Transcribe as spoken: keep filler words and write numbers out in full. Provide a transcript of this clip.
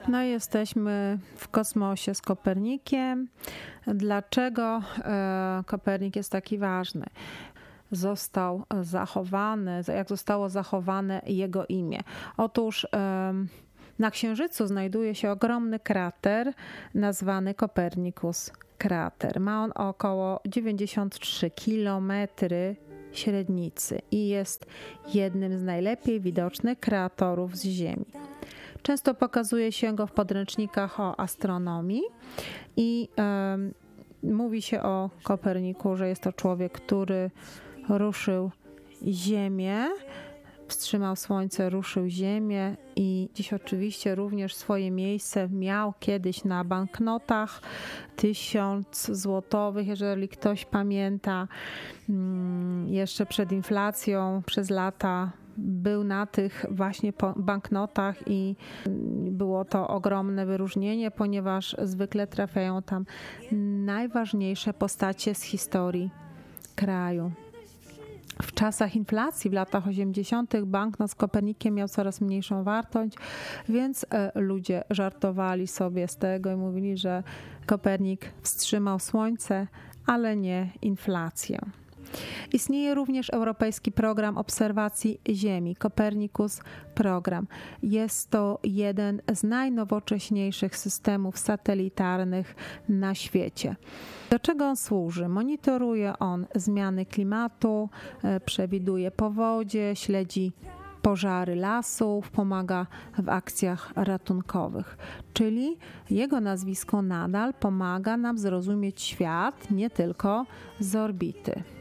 No i jesteśmy w kosmosie z Kopernikiem. Dlaczego e, Kopernik jest taki ważny? Został zachowany, jak zostało zachowane jego imię? Otóż e, na Księżycu znajduje się ogromny krater nazwany Copernicus krater. Ma on około dziewięćdziesiąt trzy kilometry średnicy i jest jednym z najlepiej widocznych kraterów z Ziemi. Często pokazuje się go w podręcznikach o astronomii i y, mówi się o Koperniku, że jest to człowiek, który ruszył Ziemię, wstrzymał Słońce, ruszył Ziemię i dziś oczywiście również swoje miejsce miał kiedyś na banknotach tysiąc złotowych, jeżeli ktoś pamięta, jeszcze przed inflacją przez lata był na tych właśnie banknotach i było to ogromne wyróżnienie, ponieważ zwykle trafiają tam najważniejsze postacie z historii kraju. W czasach inflacji w latach osiemdziesiątych banknot z Kopernikiem miał coraz mniejszą wartość, więc ludzie żartowali sobie z tego i mówili, że Kopernik wstrzymał Słońce, ale nie inflację. Istnieje również Europejski Program Obserwacji Ziemi, Copernicus Program. Jest to jeden z najnowocześniejszych systemów satelitarnych na świecie. Do czego on służy? Monitoruje on zmiany klimatu, przewiduje powodzie, śledzi pożary lasów, pomaga w akcjach ratunkowych. Czyli jego nazwisko nadal pomaga nam zrozumieć świat nie tylko z orbity.